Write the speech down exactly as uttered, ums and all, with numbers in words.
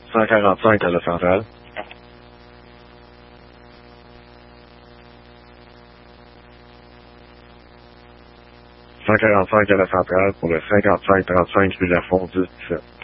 cent quarante-cinq à la centrale. cent quarante-cinq à la centrale pour le cinquante-cinq trente-cinq rue Lafont dix dix-sept.